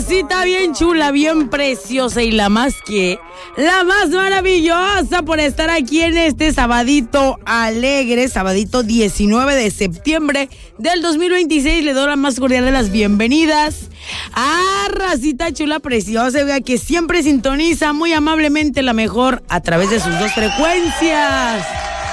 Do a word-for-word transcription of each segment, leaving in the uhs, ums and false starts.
racita bien chula, bien preciosa y la más que, la más maravillosa por estar aquí en este sabadito alegre, sabadito diecinueve de septiembre del dos mil veintiséis. Le doy la más cordial de las bienvenidas a racita chula preciosa, vea, que siempre sintoniza muy amablemente la mejor a través de sus dos frecuencias.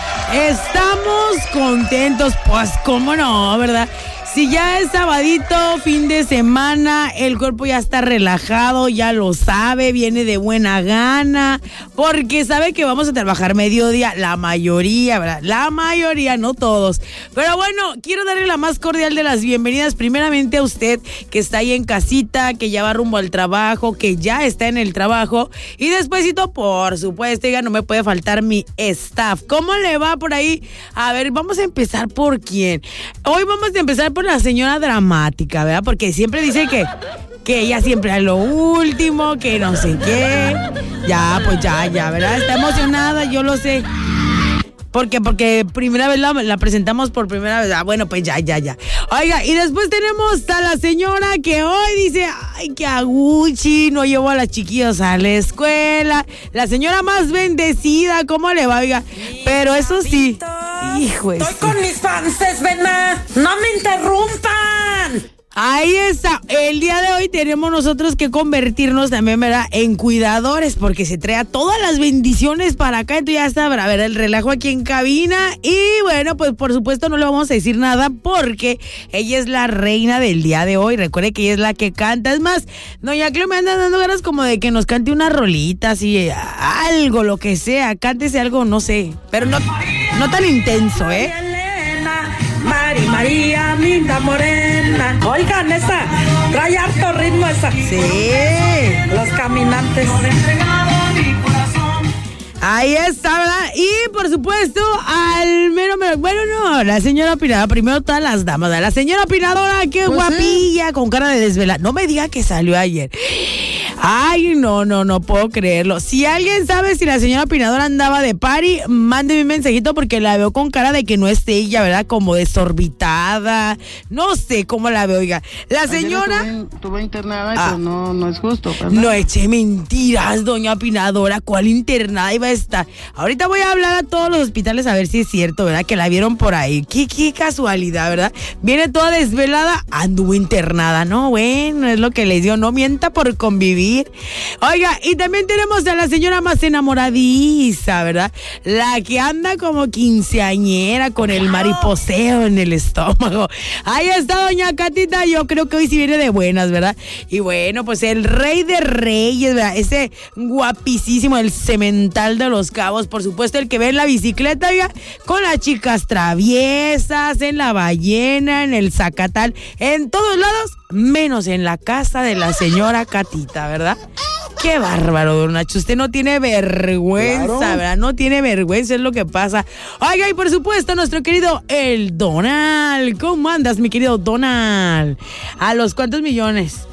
Estamos contentos, pues cómo no, ¿verdad? Si ya es sabadito, fin de semana, el cuerpo ya está relajado, ya lo sabe, viene de buena gana, porque sabe que vamos a trabajar mediodía, la mayoría, ¿verdad? La mayoría, no todos. Pero bueno, quiero darle la más cordial de las bienvenidas primeramente a usted que está ahí en casita, que ya va rumbo al trabajo, que ya está en el trabajo. Y despuesito, por supuesto, ya no me puede faltar mi staff. ¿Cómo le va por ahí? A ver, vamos a empezar por quién. Hoy vamos a empezar por la señora dramática, ¿verdad? Porque siempre dice que, que ella siempre es lo último, que no sé qué. Ya, pues ya, ya, ¿verdad? Está emocionada, yo lo sé. Porque, porque primera vez la, la presentamos por primera vez. Ah, bueno, pues ya, ya, ya. Oiga, y después tenemos a la señora que hoy dice, ay, que aguchi, no llevo a las chiquillos a la escuela. La señora más bendecida, ¿cómo le va, oiga? Pero eso sí, hijo, estoy con mis fans, Vena. No me interrumpan. Ahí está. El día de hoy tenemos nosotros que convertirnos también, ¿verdad?, en cuidadores, porque se trae todas las bendiciones para acá. Entonces ya está, ¿verdad?, el relajo aquí en cabina. Y bueno, pues por supuesto no le vamos a decir nada porque ella es la reina del día de hoy. Recuerde que ella es la que canta. Es más, doña Cleo me anda dando ganas como de que nos cante una rolita, así, algo, lo que sea. Cántese algo, no sé, pero no, no tan intenso, ¿eh? Mari María, linda morena. Oigan, esa, trae harto ritmo esa. Sí. Los caminantes. Ahí está, ¿verdad? Y por supuesto, al mero, mero, bueno, no, la señora opinadora, primero todas las damas, ¿verdad? La señora opinadora, qué pues guapilla, sí, con cara de desvelada. No me diga que salió ayer. Ay, no, no, no puedo creerlo. Si alguien sabe si la señora opinadora andaba de party, mándeme un mensajito porque la veo con cara de que no es ella, ¿verdad? Como desorbitada. No sé cómo la veo, oiga. La señora... Ayer estuve internada y ah, pues no, no es justo, ¿verdad? No eche mentiras, doña opinadora. ¿Cuál internada iba a estar? Ahorita voy a hablar a todos los hospitales a ver si es cierto, ¿verdad? Que la vieron por ahí. Qué, qué casualidad, ¿verdad? Viene toda desvelada, anduvo internada. No, bueno, es lo que les dio. No mienta por convivir. Oiga, y también tenemos a la señora más enamoradiza, ¿verdad? La que anda como quinceañera con el mariposeo en el estómago. Ahí está doña Catita, yo creo que hoy sí viene de buenas, ¿verdad? Y bueno, pues el rey de reyes, ¿verdad? Ese guapísimo, el cemental de Los Cabos, por supuesto, el que ve en la bicicleta, oiga, con las chicas traviesas, en la ballena, en el Zacatal, en todos lados, menos en la casa de la señora Catita, ¿verdad? Qué bárbaro, don Nacho. Usted no tiene vergüenza, claro, ¿verdad? No tiene vergüenza, es lo que pasa. Oiga, y por supuesto, nuestro querido el Donald. ¿Cómo andas, mi querido Donald? ¿A los cuántos millones?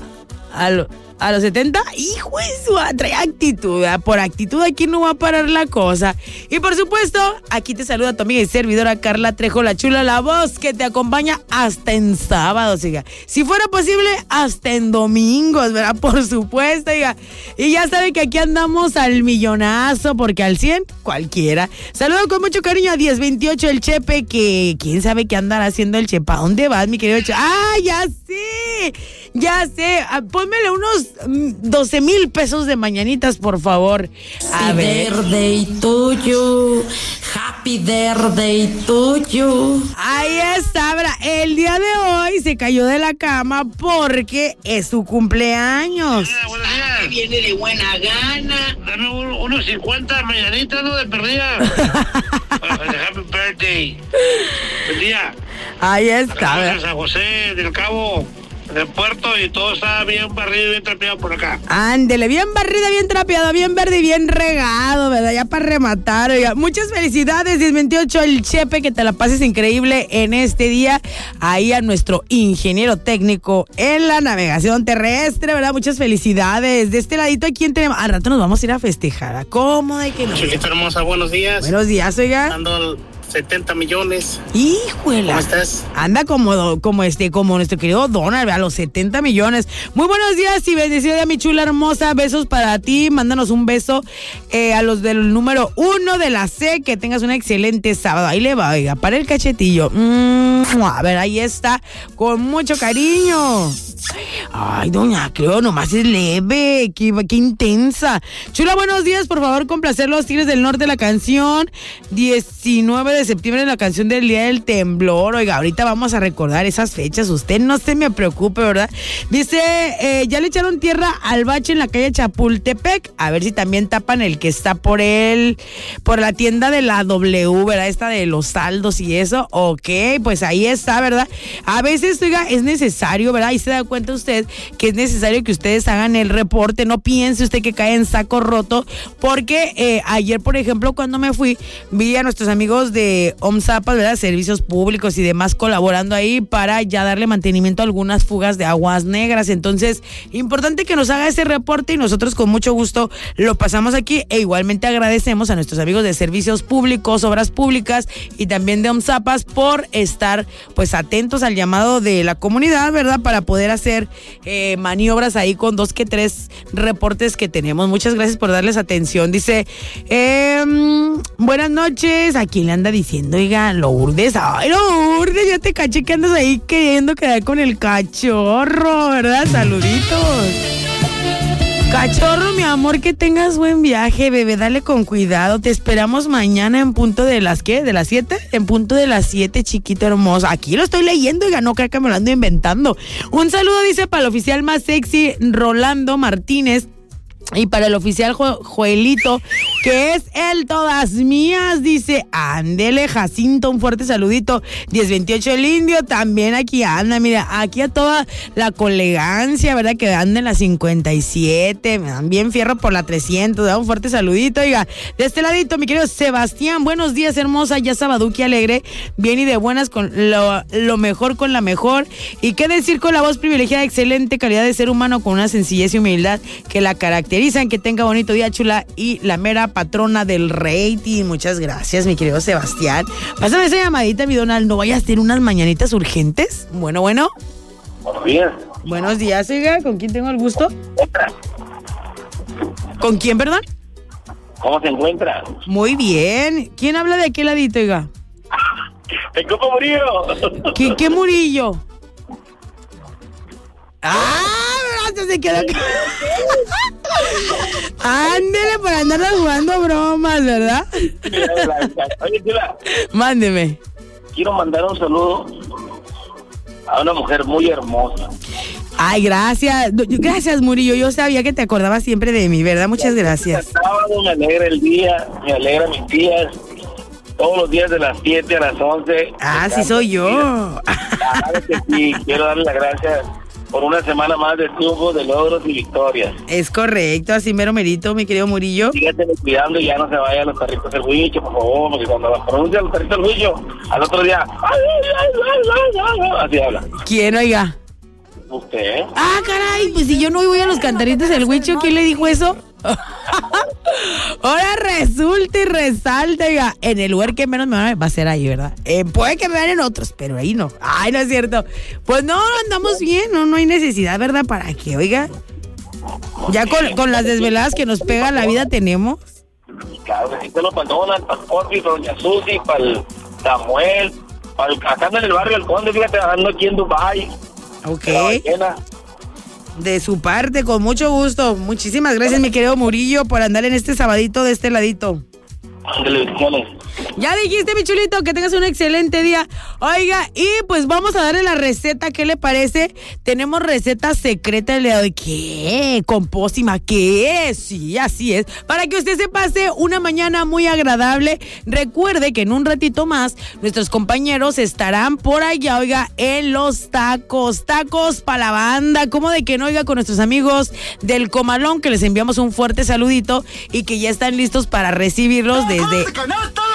A los... ¿A los setenta? ¡Hijo de su! Trae actitud, ¿verdad? Por actitud aquí no va a parar la cosa. Y por supuesto, aquí te saluda tu amiga y servidora Carla Trejo, la chula, la voz que te acompaña hasta en sábados, oiga. Si fuera posible, hasta en domingos, ¿verdad? Por supuesto, oiga. Y ya sabe que aquí andamos al millonazo, porque al cien, cualquiera. Saludo con mucho cariño a diez veintiocho el Chepe, que quién sabe qué andará haciendo el Chepe. ¿A dónde vas, mi querido Chepe? ¡Ah, ya sé! Ya sé. Pónmele unos doce mil pesos de mañanitas, por favor. A Happy ver. birthday to you. Happy birthday to you. Ahí está, ¿verdad? El día de hoy se cayó de la cama porque es su cumpleaños. Hola, buenos días. Que viene de buena gana. Dame un, unos cincuenta mañanitas, ¿no? De perdida. Happy birthday. Buen día. Ahí está, ¿verdad? San José del Cabo, del puerto, y todo está bien barrido y bien trapeado por acá. Ándele, bien barrida, bien trapeado, bien verde y bien regado, ¿verdad? Ya para rematar, oiga. Muchas felicidades, diez veintiocho el Chepe, que te la pases increíble en este día. Ahí a nuestro ingeniero técnico en la navegación terrestre, ¿verdad? Muchas felicidades. De este ladito, ¿a quién tenemos? Al rato nos vamos a ir a festejar. ¿Cómo de que no? Chiquita hermosa, buenos días. Buenos días, oiga. Dando setenta millones. ¡Híjole! ¿Cómo estás? Anda como, como este, como nuestro querido Donald, a los setenta millones. Muy buenos días y bendecido día, mi chula hermosa. Besos para ti. Mándanos un beso eh, a los del número uno de la C. Que tengas un excelente sábado. Ahí le va, oiga, para el cachetillo. Mm, a ver, ahí está. Con mucho cariño. Ay, doña Cleo, nomás es leve, qué, qué intensa. Chula, buenos días, por favor, complacer los Tigres del Norte, la canción diecinueve de septiembre, la canción del Día del Temblor. Oiga, ahorita vamos a recordar esas fechas, usted no se me preocupe, ¿verdad? Dice, eh, ya le echaron tierra al bache en la calle Chapultepec, a ver si también tapan el que está por el, por la tienda de la W, ¿verdad? Esta de los saldos y eso, ok, pues ahí está, ¿verdad? A veces, oiga, es necesario, ¿verdad? Y se da cuenta usted que es necesario que ustedes hagan el reporte, no piense usted que cae en saco roto, porque eh, ayer, por ejemplo, cuando me fui, vi a nuestros amigos de OMSAPAS, ¿verdad? Servicios públicos y demás colaborando ahí para ya darle mantenimiento a algunas fugas de aguas negras. Entonces, importante que nos haga ese reporte y nosotros con mucho gusto lo pasamos aquí, e igualmente agradecemos a nuestros amigos de Servicios Públicos, Obras Públicas y también de OMSAPAS por estar pues atentos al llamado de la comunidad, ¿verdad? Para poder hacer eh, maniobras ahí con dos que tres reportes que tenemos. Muchas gracias por darles atención. Dice, eh, buenas noches. ¿A quién le anda diciendo? Oiga, Lourdes. Ay, Lourdes, ya te caché que andas ahí queriendo quedar con el cachorro, ¿verdad? Saluditos. Cachorro, mi amor, que tengas buen viaje, bebé, dale con cuidado. Te esperamos mañana en punto de las, ¿qué? ¿De las siete? En punto de las siete, chiquito hermoso. Aquí lo estoy leyendo, oiga, no creo que me lo ando inventando. Un saludo, dice, para el oficial más sexy, Rolando Martínez. Y para el oficial Jo- Joelito, que es el todas mías, dice, ándele, Jacinto, un fuerte saludito. diez veintiocho el Indio, también aquí anda, mira, aquí a toda la colegancia, ¿verdad? Que anda en la cincuenta y siete, me dan bien fierro por la trescientos, da un fuerte saludito, oiga. De este ladito, mi querido Sebastián, buenos días, hermosa, ya sabaduki alegre, bien y de buenas, con lo, lo mejor con la mejor. Y qué decir con la voz privilegiada, excelente calidad de ser humano, con una sencillez y humildad que la caracteriza. Que tenga bonito día, chula, y la mera patrona del rating. Muchas gracias, mi querido Sebastián. Pásame esa llamadita, mi Donald, ¿no vayas a tener unas mañanitas urgentes? Bueno, bueno. Buenos días. Buenos días, oiga, ¿con quién tengo el gusto? ¿Con quién, perdón? ¿Cómo se encuentra? Muy bien. ¿Quién habla de aquel ladito, oiga? ¡El Copo Murillo! ¿Qué, qué Murillo? ¡Ah! Se quedó. Ándele por andarla jugando bromas, ¿verdad? Oye, chula. Mándeme. Quiero mandar un saludo a una mujer muy hermosa. Ay, gracias. Gracias, Murillo. Yo sabía que te acordabas siempre de mí, ¿verdad? Muchas gracias. El sábado me alegra el día, me alegra mis días. Todos los días de las siete a las once. Ah, sí soy yo. Claro que sí. Quiero darle las gracias por una semana más de triunfos, de logros y victorias. Es correcto, así mero merito, mi querido Murillo. Síganse cuidando y ya no se vayan los carritos del huicho, por favor, porque cuando las pronuncian los carritos del huicho, al otro día, ¡ay, ay, ay, ay, ay! Así habla. ¿Quién, oiga? ¿Usted? Ah, caray, pues si yo no voy a los cantaritos del huicho, ¿quién le dijo eso? Ahora resulta y resalta, oiga, en el lugar que menos me van a va a ser ahí, ¿verdad? Eh, puede que me vean en otros, pero ahí no. Ay, no es cierto. Pues no, andamos bien, no, no hay necesidad, ¿verdad? ¿Para qué, oiga? Ya con, con las desveladas que nos pega la vida tenemos. Claro, que sí te lo pandonan, para el Porfi, para Doña Susi, para el Samuel, para el, acá en el barrio El Conde, fíjate, ando aquí en Dubái. Ok. La De su parte, con mucho gusto. Muchísimas gracias, mi querido Murillo, por andar en este sabadito de este ladito. Bendiciones. Ya dijiste, mi chulito, que tengas un excelente día. Oiga, y pues vamos a darle la receta, ¿qué le parece? Tenemos receta secreta el día de hoy. ¿Qué? ¿Con pócima? ¿Qué? Sí, así es. Para que usted se pase una mañana muy agradable. Recuerde que en un ratito más nuestros compañeros estarán por allá, oiga, en los tacos. Tacos para la banda. ¿Cómo de que no, oiga, con nuestros amigos del Comalón, que les enviamos un fuerte saludito y que ya están listos para recibirlos desde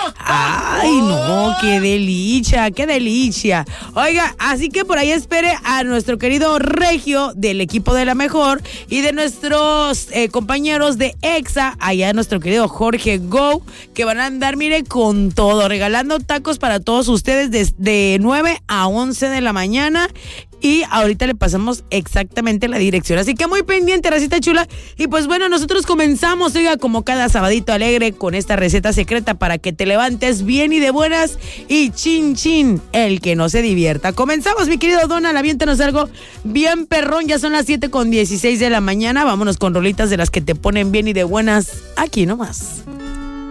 Ay, no, qué delicia, qué delicia. Oiga, así que por ahí espere a nuestro querido Regio del equipo de La Mejor y de nuestros eh, compañeros de EXA, allá nuestro querido Jorge Go, que van a andar, mire, con todo, regalando tacos para todos ustedes de, de nueve a once de la mañana. Y ahorita le pasamos exactamente la dirección. Así que muy pendiente, racita chula. Y pues bueno, nosotros comenzamos, oiga, como cada sabadito alegre, con esta receta secreta para que te levantes bien y de buenas. Y chin chin, el que no se divierta. Comenzamos, mi querido Donald, aviéntanos algo bien perrón. Ya son las siete con dieciséis de la mañana. Vámonos con rolitas de las que te ponen bien y de buenas. Aquí nomás.